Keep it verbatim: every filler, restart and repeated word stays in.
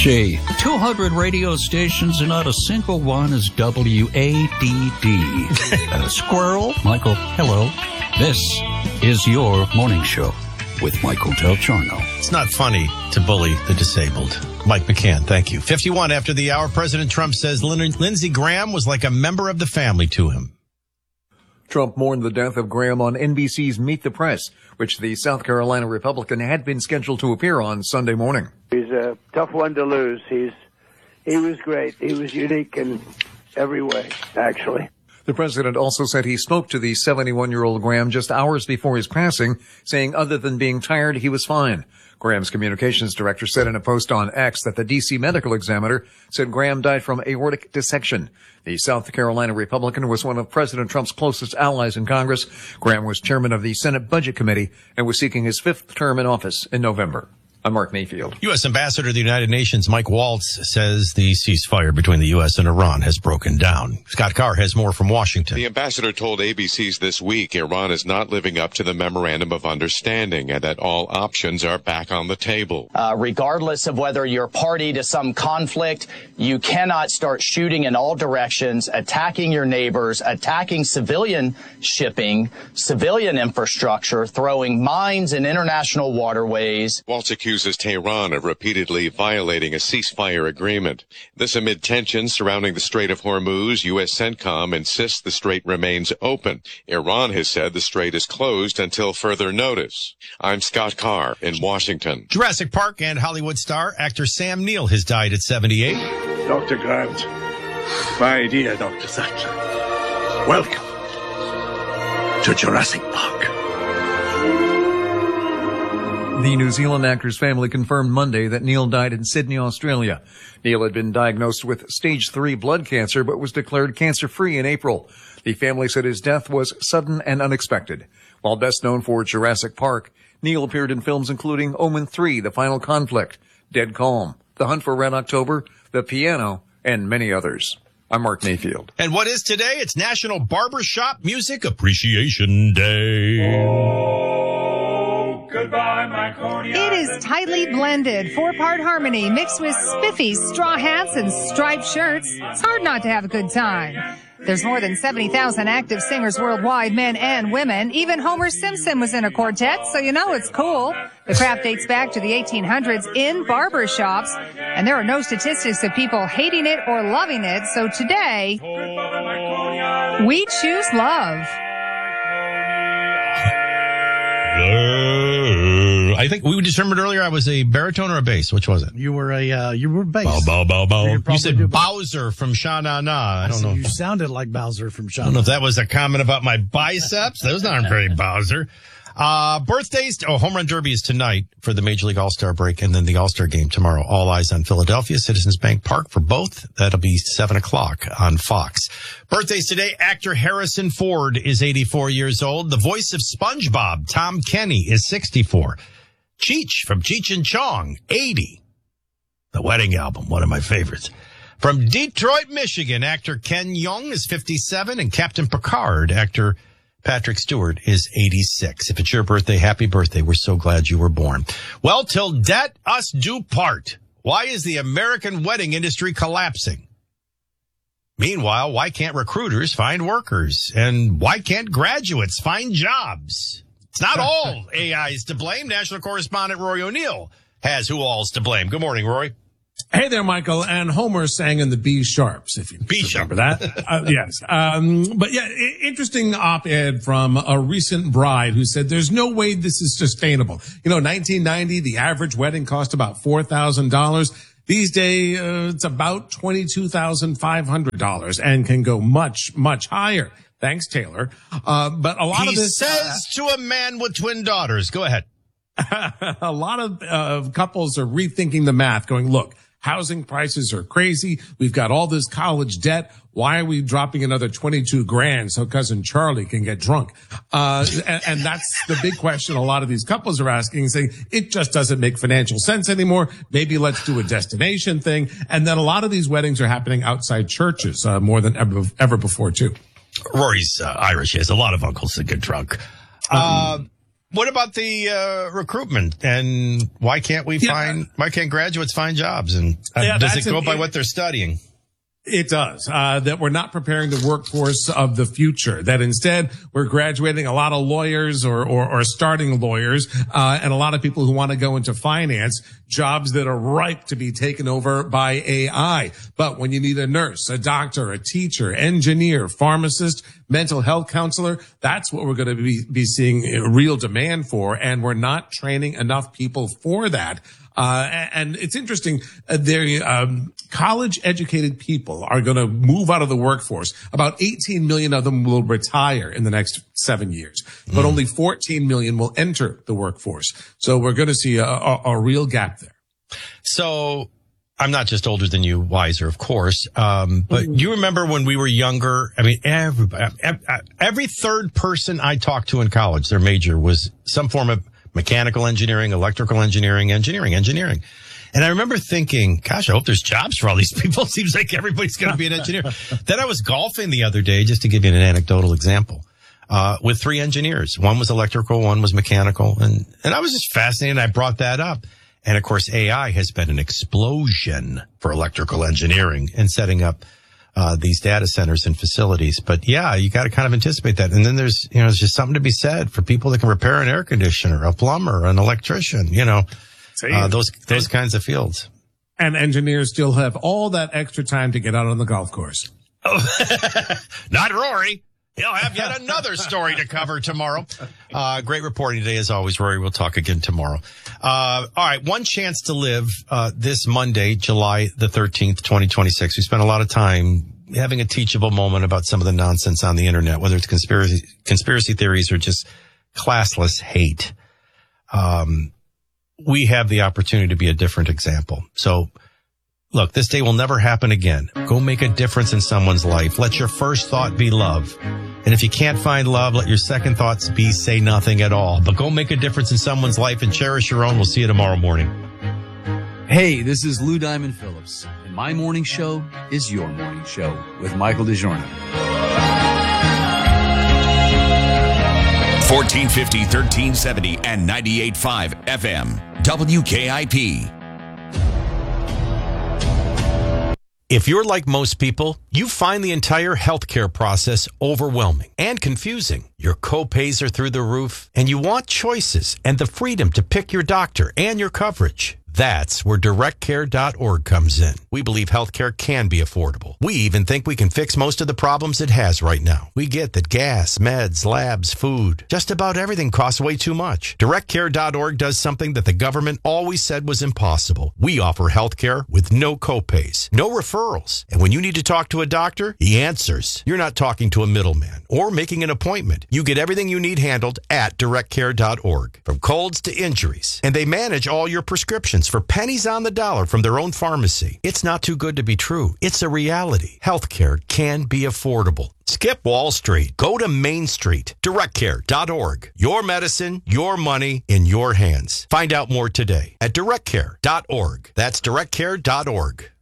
Gee, two hundred radio stations and not a single one is W A D D. uh, squirrel? Michael, hello. This is your morning show with Michael Del Giorno. It's not funny to bully the disabled. Mike McCann, thank you. fifty-one after the hour, President Trump says Lin- Lindsey Graham was like a member of the family to him. Trump mourned the death of Graham on N B C's Meet the Press, which the South Carolina Republican had been scheduled to appear on Sunday morning. He's a tough one to lose. He's he was great. He was unique in every way, actually. The president also said he spoke to the seventy-one-year-old Graham just hours before his passing, saying other than being tired, he was fine. Graham's communications director said in a post on X that the D C medical examiner said Graham died from aortic dissection. The South Carolina Republican was one of President Trump's closest allies in Congress. Graham was chairman of the Senate Budget Committee and was seeking his fifth term in office in November. I'm Mark Mayfield. U S. Ambassador to the United Nations Mike Waltz says the ceasefire between the U S and Iran has broken down. Scott Carr has more from Washington. The ambassador told A B C's This Week Iran is not living up to the Memorandum of Understanding and that all options are back on the table. Uh, regardless of whether you're party to some conflict, you cannot start shooting in all directions, attacking your neighbors, attacking civilian shipping, civilian infrastructure, throwing mines in international waterways. Waltz accuses Tehran of repeatedly violating a ceasefire agreement. This amid tensions surrounding the Strait of Hormuz. U S CENTCOM insists the strait remains open. Iran has said the strait is closed until further notice. I'm Scott Carr in Washington. Jurassic Park and Hollywood star actor Sam Neill has died at seventy-eight. Doctor Grant, my dear Doctor Sattler, welcome to Jurassic Park. The New Zealand actor's family confirmed Monday that Neil died in Sydney, Australia. Neil had been diagnosed with stage three blood cancer, but was declared cancer-free in April. The family said his death was sudden and unexpected. While best known for Jurassic Park, Neil appeared in films including Omen three, The Final Conflict, Dead Calm, The Hunt for Red October, The Piano, and many others. I'm Mark Mayfield. And what is today? It's National Barbershop Music Appreciation Day. Goodbye, Marconi. It is tightly blended, four-part harmony mixed with spiffy straw hats and striped shirts. It's hard not to have a good time. There's more than seventy thousand active singers worldwide, men and women. Even Homer Simpson was in a quartet, so you know it's cool. The craft dates back to the eighteen hundreds in barber shops, and there are no statistics of people hating it or loving it. So today, we choose love. Uh, I think we determined earlier I was a baritone or a bass. Which was it? You were a uh, you were bass. Bow, bow, bow, bow. You, you said Bowser from Sha Na Na. I don't I know. You sounded like Bowser from Sha I don't know if that was a comment about my biceps. Those aren't very Bowser. Uh, birthdays. Oh, Home Run Derby is tonight for the Major League All-Star break, and then the All-Star game tomorrow. All eyes on Philadelphia, Citizens Bank Park for both. That'll be seven o'clock on Fox. Birthdays today. Actor Harrison Ford is eighty-four years old. The voice of SpongeBob, Tom Kenny, is sixty-four. Cheech from Cheech and Chong, eighty. The Wedding Album, one of my favorites. From Detroit, Michigan, actor Ken Jeong is fifty-seven, and Captain Picard, actor Patrick Stewart, is eighty-six. If it's your birthday, happy birthday. We're so glad you were born. Well, till debt us do part. Why is the American wedding industry collapsing? Meanwhile, why can't recruiters find workers? And why can't graduates find jobs? It's not all A Is to blame. National correspondent Rory O'Neill has who all's to blame. Good morning, Rory. Hey there, Michael. And Homer sang in the B Sharps, if you B remember that. uh, yes. Um, but yeah, I- interesting op-ed from a recent bride who said there's no way this is sustainable. You know, nineteen ninety, the average wedding cost about four thousand dollars. These days, uh, it's about twenty-two thousand five hundred dollars and can go much, much higher. Thanks, Taylor. Uh, but a lot he of this says uh, to a man with twin daughters. Go ahead. A lot of uh, couples are rethinking the math, going, look, housing prices are crazy. We've got all this college debt. Why are we dropping another twenty-two grand so cousin Charlie can get drunk? Uh, and, and that's the big question a lot of these couples are asking, saying it just doesn't make financial sense anymore. Maybe let's do a destination thing. And then a lot of these weddings are happening outside churches, uh, more than ever, ever before too. Rory's uh, Irish. He has a lot of uncles that get drunk. Um, uh, What about the uh, recruitment, and why can't we Yeah. find, why can't graduates find jobs? And uh, Yeah, does that's it go an- by what they're studying? It does. Uh, that we're not preparing the workforce of the future. That instead we're graduating a lot of lawyers or, or, or starting lawyers, uh, and a lot of people who want to go into finance, jobs that are ripe to be taken over by A I. But when you need a nurse, a doctor, a teacher, engineer, pharmacist, mental health counselor, that's what we're going to be, be seeing a real demand for. And we're not training enough people for that. Uh, and it's interesting, uh, they're, um, college educated people are going to move out of the workforce. About eighteen million of them will retire in the next seven years, but Mm. only fourteen million will enter the workforce. So we're going to see a, a, a real gap there. So I'm not just older than you, wiser, of course. Um, but you remember when we were younger? I mean, every, every third person I talked to in college, their major was some form of mechanical engineering, electrical engineering, engineering, engineering. And I remember thinking, gosh, I hope there's jobs for all these people. Seems like everybody's going to be an engineer. Then I was golfing the other day, just to give you an anecdotal example, uh, with three engineers. One was electrical, one was mechanical. And, and I was just fascinated. I brought that up. And of course, A I has been an explosion for electrical engineering and setting up uh, these data centers and facilities. But yeah, you got to kind of anticipate that. And then there's, you know, there's just something to be said for people that can repair an air conditioner, a plumber, an electrician, you know, uh, those, those kinds of fields. And engineers still have all that extra time to get out on the golf course. Not Rory. He'll have yet another story to cover tomorrow. Uh, great reporting today, as always, Rory. We'll talk again tomorrow. Uh, all right. One chance to live, uh, this Monday, July the thirteenth, twenty twenty-six. We spent a lot of time having a teachable moment about some of the nonsense on the internet, whether it's conspiracy, conspiracy theories or just classless hate. Um, we have the opportunity to be a different example. So, look, this day will never happen again. Go make a difference in someone's life. Let your first thought be love. And if you can't find love, let your second thoughts be say nothing at all. But go make a difference in someone's life and cherish your own. We'll see you tomorrow morning. Hey, this is Lou Diamond Phillips, and my morning show is your morning show with Michael DeJorno. fourteen fifty, thirteen seventy, and ninety-eight point five F M. W K I P. If you're like most people, you find the entire healthcare process overwhelming and confusing. Your co-pays are through the roof, and you want choices and the freedom to pick your doctor and your coverage. That's where direct care dot org comes in. We believe healthcare can be affordable. We even think we can fix most of the problems it has right now. We get that gas, meds, labs, food, just about everything costs way too much. direct care dot org does something that the government always said was impossible. We offer healthcare with no copays, no referrals. And when you need to talk to a doctor, he answers. You're not talking to a middleman or making an appointment. You get everything you need handled at direct care dot org, from colds to injuries. And they manage all your prescriptions for pennies on the dollar from their own pharmacy. It's not too good to be true. It's a reality. Healthcare can be affordable. Skip Wall Street. Go to Main Street. direct care dot org. Your medicine, your money in your hands. Find out more today at direct care dot org. That's direct care dot org.